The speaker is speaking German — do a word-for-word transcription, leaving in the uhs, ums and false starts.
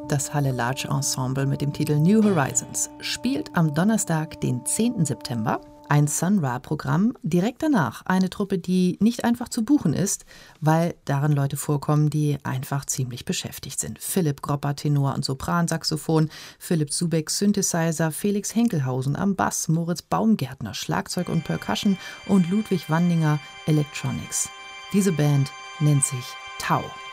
Das Halle Large Ensemble mit dem Titel New Horizons spielt am Donnerstag, den zehnten September, ein Sun Ra-Programm. Direkt danach eine Truppe, die nicht einfach zu buchen ist, weil darin Leute vorkommen, die einfach ziemlich beschäftigt sind. Philipp Gropper, Tenor und Sopransaxophon, Philipp Zubeck, Synthesizer, Felix Henkelhausen am Bass, Moritz Baumgärtner, Schlagzeug und Percussion und Ludwig Wandinger, Electronics. Diese Band nennt sich Tau.